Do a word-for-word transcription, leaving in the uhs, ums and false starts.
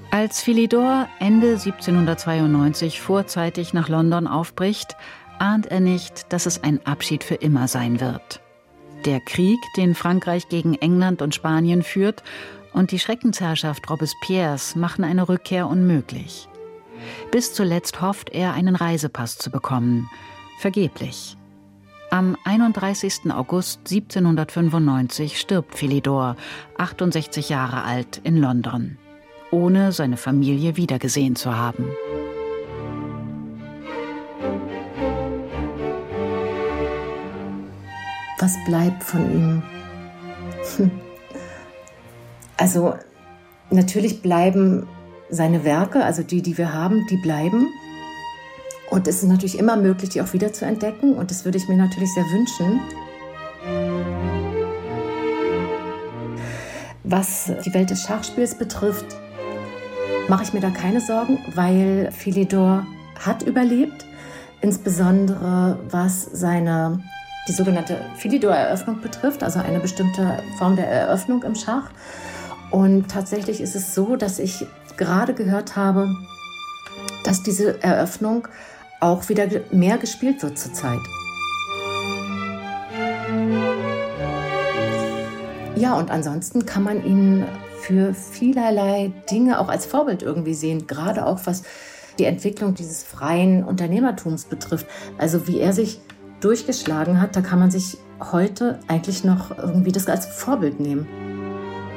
Als Philidor Ende siebzehnhundertzweiundneunzig vorzeitig nach London aufbricht, ahnt er nicht, dass es ein Abschied für immer sein wird. Der Krieg, den Frankreich gegen England und Spanien führt, und die Schreckensherrschaft Robespierres machen eine Rückkehr unmöglich. Bis zuletzt hofft er, einen Reisepass zu bekommen. Vergeblich. Am einunddreißigsten August siebzehnhundertfünfundneunzig stirbt Philidor, achtundsechzig Jahre alt, in London, ohne seine Familie wiedergesehen zu haben. Was bleibt von ihm? Hm. Also natürlich bleiben seine Werke, also die, die wir haben, die bleiben. Und es ist natürlich immer möglich, die auch wieder zu entdecken. Und das würde ich mir natürlich sehr wünschen. Was die Welt des Schachspiels betrifft, mache ich mir da keine Sorgen, weil Philidor hat überlebt. Insbesondere was seine, die sogenannte Philidor-Eröffnung betrifft, also eine bestimmte Form der Eröffnung im Schach. Und tatsächlich ist es so, dass ich gerade gehört habe, dass diese Eröffnung auch wieder mehr gespielt wird zurzeit. Ja, und ansonsten kann man ihn für vielerlei Dinge auch als Vorbild irgendwie sehen, gerade auch was die Entwicklung dieses freien Unternehmertums betrifft. Also wie er sich durchgeschlagen hat, da kann man sich heute eigentlich noch irgendwie das als Vorbild nehmen.